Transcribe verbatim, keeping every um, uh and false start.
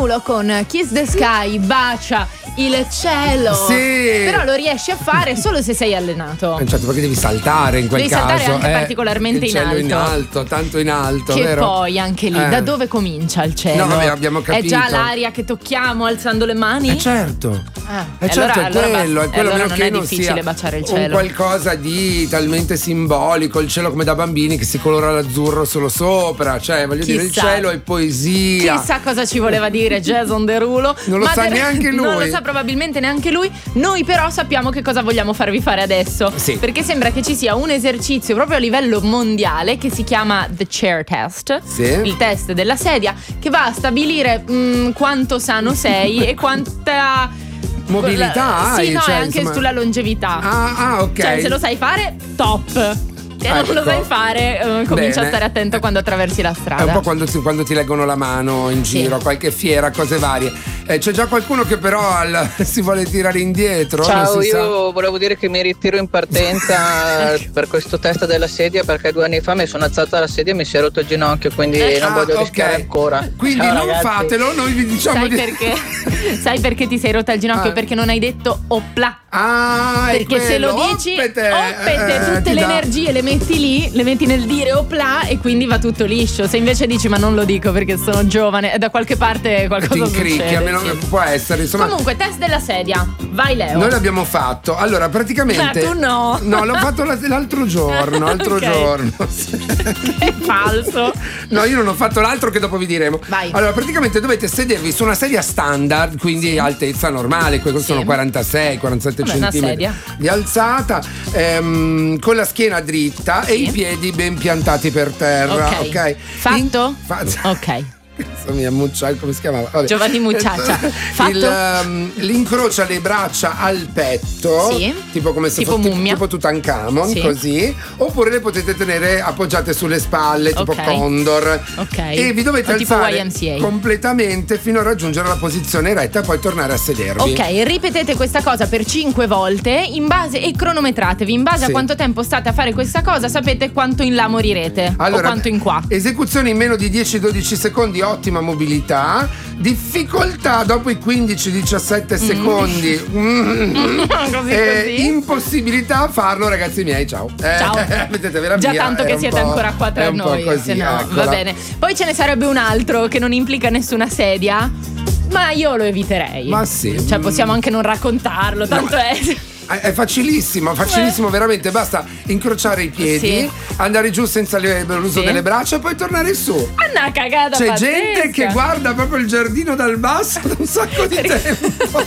Derulo con Kiss the Sky, bacia il cielo. Sì. Però lo riesci a fare solo se sei allenato. Eh, certo, perché devi saltare in quel devi caso. Devi saltare anche eh, particolarmente il in cielo alto. in alto, tanto in alto, che vero? poi anche lì, eh. da dove comincia il cielo? No, vabbè, abbiamo capito. È già l'aria che tocchiamo alzando le mani? Eh certo. Ah, eh certo, allora, è quello, allora è quello allora meno non che è non difficile sia baciare il un cielo. qualcosa di talmente simbolico, il cielo come da bambini che si colora l'azzurro solo sopra, cioè voglio Chissà. dire il cielo è poesia. Chissà cosa ci voleva dire Jason Derulo. Non lo ma sa de- neanche lui. Non lo sa probabilmente neanche lui. Noi però sappiamo che cosa vogliamo farvi fare adesso. Sì. Perché sembra che ci sia un esercizio proprio a livello mondiale che si chiama The Chair Test. Sì. Il test della sedia, che va a stabilire mh, quanto sano sei e quanta mobilità sì, hai, no, cioè, e anche insomma... sulla longevità. Ah, ah, ok. Cioè, se lo sai fare, top. Se ecco. non lo sai fare, eh, comincia Bene. a stare attento quando attraversi la strada. È un po' quando ti, quando ti leggono la mano in giro, Sì. qualche fiera, cose varie. Eh, c'è già qualcuno che però al, si vuole tirare indietro. Ciao, non si io sa. volevo dire che mi ritiro in partenza per questo test della sedia, perché due anni fa mi sono alzata dalla sedia e mi si è rotto il ginocchio, quindi non Ah, voglio ok. rischiare ancora. Quindi Ciao, non ragazzi. fatelo, noi vi diciamo Sai di... perché? Sai perché ti sei rotta il ginocchio? Ah. Perché non hai detto opla. Ah, è Perché se lo quello. dici, Oppete, oppete, eh, tutte ti le dà- energie le metti lì, le metti nel dire opla e quindi va tutto liscio. Se invece dici ma non lo dico perché sono giovane, da qualche parte qualcosa ti incricchi, succede. almeno sì. può essere, insomma. Comunque, test della sedia. Vai Leo. Noi l'abbiamo fatto. Allora, praticamente. Ma tu no. No, l'ho fatto la- l'altro giorno. L'altro Ok. giorno. È falso. No, io non ho fatto l'altro che dopo vi diremo. Vai. Allora, praticamente dovete sedervi su una sedia standard, quindi Sì. altezza normale, questo Sì. sono quarantasei quarantasette Vabbè, una centimetri sedia. di alzata, ehm, con la schiena dritta Sì. e i piedi ben piantati per terra. Ok. Ok. Fatto? In- fa- Ok. Cazzo mia, Muccia, come si chiamava? Vabbè. Giovanni Mucciaccia. Fatto? Il, um, l'incrocia le braccia al petto, Sì. tipo come se Tipo fosse mummia. tipo Tutankhamon, Sì. così, oppure le potete tenere appoggiate sulle spalle, tipo Ok. Condor. Ok. E vi dovete O tipo alzare Y M C A. completamente fino a raggiungere la posizione retta e poi tornare a sedervi. Ok, ripetete questa cosa per cinque volte in base e cronometratevi. In base Sì. a quanto tempo state a fare questa cosa, sapete quanto in là morirete. O quanto in qua. Esecuzione in meno di dieci dodici secondi, ottima mobilità. Difficoltà dopo i quindici diciassette secondi. Mm. Così, Eh, così. impossibilità a farlo, ragazzi miei. Ciao. Eh, Ciao. mettetevela Già via, tanto è che un siete po'- ancora qua tra è un po' noi. così, se no, eccola. va bene. Poi ce ne sarebbe un altro che non implica nessuna sedia, ma io lo eviterei. Ma sì. Cioè, possiamo anche non raccontarlo, tanto No. è. È è facilissimo, facilissimo, veramente. Basta incrociare i piedi, Sì. andare giù senza le- l'uso Sì. delle braccia e poi tornare su. Una cagata C'è pazzesca. gente che guarda proprio il giardino dal basso da un sacco di Perché- tempo.